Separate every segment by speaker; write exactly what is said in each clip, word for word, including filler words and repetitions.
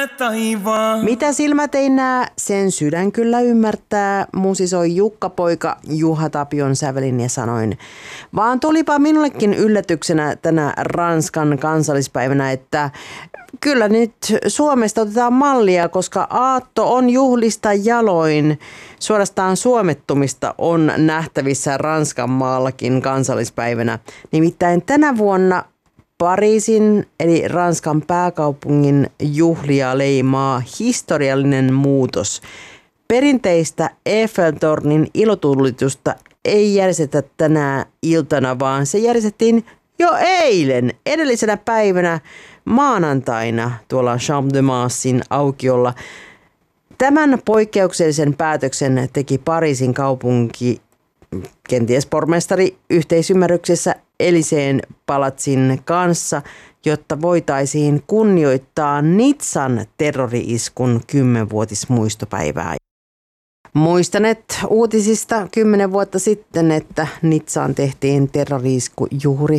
Speaker 1: mä taivaan.
Speaker 2: Mitä silmät ei näe, sen sydän kyllä ymmärtää, musisoi Jukka-poika Juha Tapion sävelin ja sanoin. Vaan tulipa minullekin yllätyksenä tänä Ranskan kansallispäivänä, että kyllä nyt Suomesta otetaan mallia, koska aatto on juhlista jaloin. Suorastaan suomettumista on nähtävissä Ranskan maallakin kansallispäivänä. Nimittäin tänä vuonna Pariisin eli Ranskan pääkaupungin juhlia leimaa historiallinen muutos. Perinteistä Eiffeltornin ilotulitusta ei järjestetä tänä iltana, vaan se järjestettiin jo eilen, edellisenä päivänä maanantaina tuolla Champ de Marsin aukiolla. Tämän poikkeuksellisen päätöksen teki Pariisin kaupunki, kenties pormestari yhteisymmärryksessä Élyseen palatsin kanssa, jotta voitaisiin kunnioittaa Nizzan terrori-iskun kymmenvuotismuistopäivää. Muistanet uutisista kymmenen vuotta sitten, että Nizzaan tehtiin terrori-isku juuri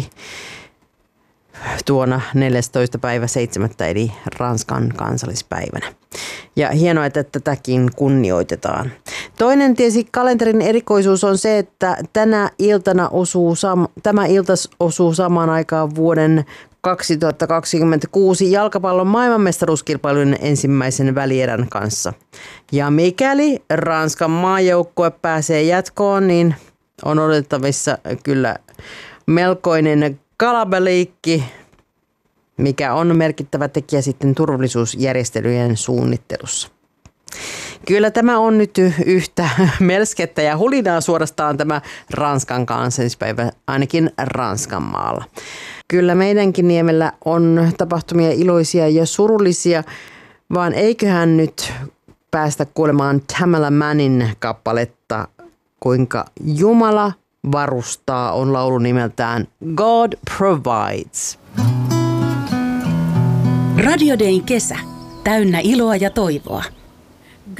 Speaker 2: tuona neljästoista päivä seitsemättä eli Ranskan kansallispäivänä. Ja hienoa, että tätäkin kunnioitetaan. Toinen tietysti kalenterin erikoisuus on se, että tänä iltana osuu sam- tämä ilta osuu samaan aikaan vuoden kaksituhattakaksikymmentäkuusi jalkapallon maailmanmestaruuskilpailun ensimmäisen välierän kanssa. Ja mikäli Ranskan maajoukkue pääsee jatkoon, niin on odotettavissa kyllä melkoinen kalabaliikki, mikä on merkittävä tekijä sitten turvallisuusjärjestelyjen suunnittelussa. Kyllä tämä on nyt yhtä melskettä ja hulinaa suorastaan tämä Ranskan kansallispäivä, ainakin Ranskan maalla. Kyllä meidänkin niemellä on tapahtumia iloisia ja surullisia, vaan eiköhän nyt päästä kuulemaan Tamala Mannin kappaletta, kuinka Jumala varustaa, on laulu nimeltään God Provides.
Speaker 3: Radio Dayn kesä, täynnä iloa ja toivoa.